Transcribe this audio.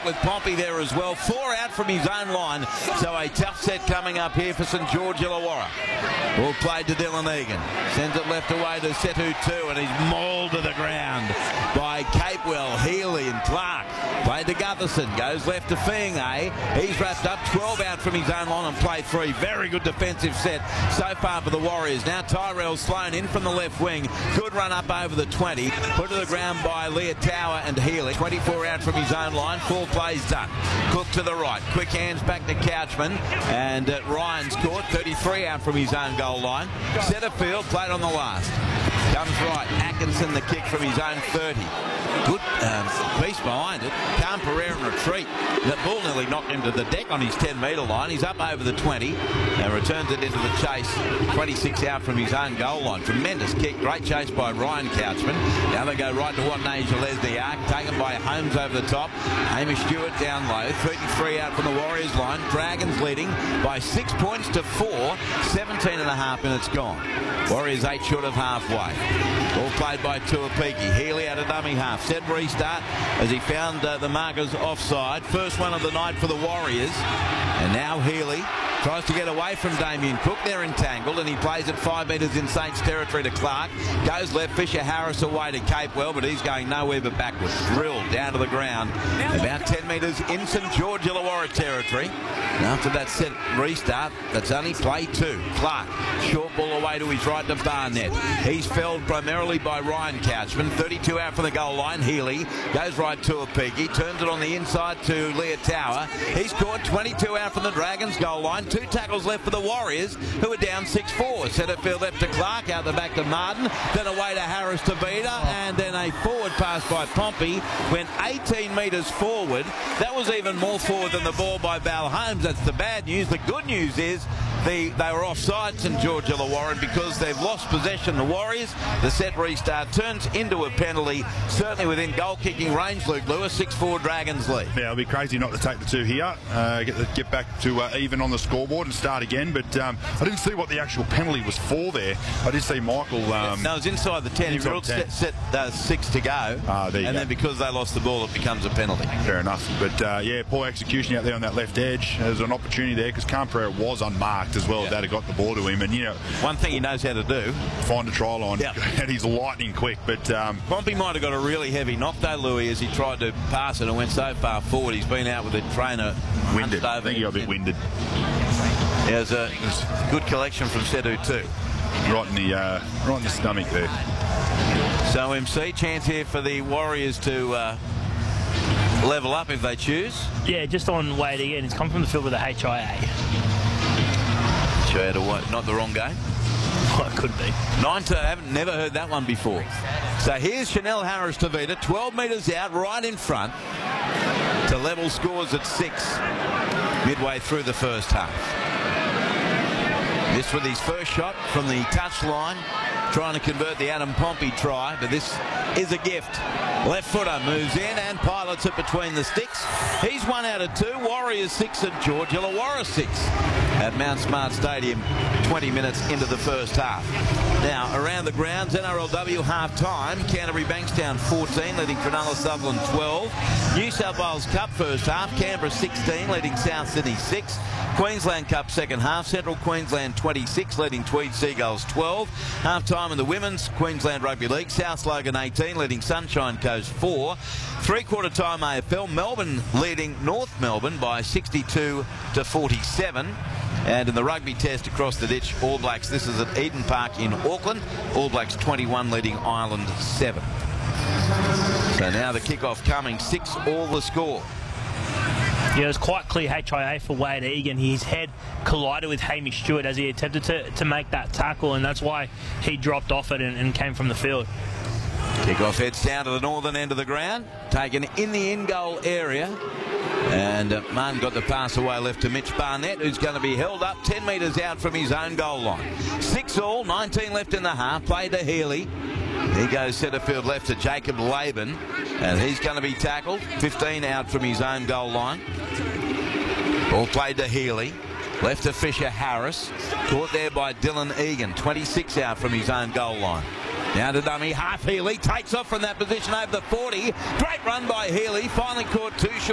with Pompey there as well. 4 out from his own line. So a tough set coming up here for St George Illawarra. Ball played to Dylan Egan. Sends it left away to Setu 2, and he's mauled to the ground by Capewell, Healy and Clark. Played to Gutherson. Goes left to Fiinge. He's wrapped up. 12 out from his own line on play 3. Very good defensive set so far for the Warriors. Now Tyrell Sloan in from the left wing. Good run up over the 20. Put to the ground by Leah Tower and Healy. 24 out from his own line. 4 plays done. Cook to the right. Quick hands back to Couchman. And Ryan's caught. 33 out from his own goal line. Setterfield played on the last. Comes right. Atkinson the kick from his own 30. Good piece behind it. Calm Pereira in retreat. That ball nearly knocked him to the deck on his 10-metre line. He's up over the 20 and returns it into the chase. 26 out from his own goal line. Tremendous kick. Great chase by Ryan Couchman. Now they go right to Watanasia Lesniak. Taken by Holmes over the top. Hamish Stewart down low. 33 out from the Warriors line. Dragons leading by 6 points to 4. 17.5 minutes gone. Warriors 8 short of halfway. Ball played by Tuapiki. Healy out of dummy half. Set restart as he found the markers offside. First one of the night for the Warriors. And now Healy tries to get away from Damien Cook. They're entangled, and he plays it 5 metres in Saints territory to Clark. Goes left. Fisher Harris away to Capewell, but he's going nowhere but backwards. Drilled down to the ground. About 10 metres in St George Illawarra territory. And after that set restart, that's only play 2. Clark, short ball away to his right to Barnett. He's felled primarily by Ryan Couchman. 32 out from the goal line. Healy goes right to Tuapiki. Turns it on the inside to Leah Tower. He's caught. 22 out from the Dragons goal line. 2 tackles left for the Warriors, who are down 6-4. Setterfield left to Clark, out the back to Martin, then away to Harris to Vida, and then a forward pass by Pompey. Went 18 metres forward. That was even more forward than the ball by Val Holmes. That's the bad news. The good news is they were offside, St George Illawarra, and because they've lost possession, the Warriors, the set restart turns into a penalty, certainly within goal-kicking range. Luke Lewis, 6-4 Dragons lead. Yeah, it'll be crazy not to take the 2 here, get back to even on the scoreboard and start again, but I didn't see what the actual penalty was for there. I did see Michael... no, it was inside the 10. He ruled set 6 to go, and then because they lost the ball, it becomes a penalty. Fair enough, but yeah, poor execution out there on that left edge. There's an opportunity there because Campera was unmarked as well. That had got the ball to him, and you know, one thing he knows how to do, find a try line, and he's lightning quick. But Pompey might have got a really heavy knock though, Louis, as he tried to pass it and went so far forward. He's been out with the trainer winded. I think he got a bit winded. There's a good collection from Setu too. Right in the stomach there. So MC, chance here for the Warriors to level up if they choose. Yeah, just on Wade again. He's come from the field with a HIA. HIA to what? Not the wrong game? Well, it could be. 9-2. I haven't never heard that one before. So here's Chanel Harris to Vida, 12 metres out, right in front, to level scores at 6 midway through the first half. This with his first shot from the touchline, trying to convert the Adam Pompey try, but this is a gift. Left footer moves in and pilots it between the sticks. He's 1 out of 2. Warriors 6 at George Illawarra 6 at Mount Smart Stadium, 20 minutes into the first half. Now, around the grounds, NRLW half-time. Canterbury Bankstown 14, leading Cronulla Sutherland 12. New South Wales Cup first half, Canberra 16, leading South Sydney 6. Queensland Cup second half, Central Queensland 26, leading Tweed Seagulls 12. Half-time in the Women's Queensland Rugby League, South Logan 18, leading Sunshine Coast 4. Three-quarter time AFL, Melbourne leading North Melbourne by 62 to 47. And in the rugby test across the ditch, All Blacks, this is at Eden Park in Auckland. All Blacks 21, leading Ireland 7. So now the kickoff coming, 6 all the score. Yeah, it was quite clear HIA for Wade Egan. His head collided with Hamish Stewart as he attempted to make that tackle, and that's why he dropped off it and came from the field. Kickoff heads down to the northern end of the ground, taken in the in-goal area. And Martin got the pass away left to Mitch Barnett, who's going to be held up 10 metres out from his own goal line. 6 all, 19 left in the half, played to Healy. He goes centre field left to Jacob Laban, and he's going to be tackled. 15 out from his own goal line. Ball played to Healy. Left to Fisher Harris. Caught there by Dylan Egan. 26 out from his own goal line. Now to dummy half. Healy takes off from that position over the 40. Great run by Healy. Finally caught 2 short.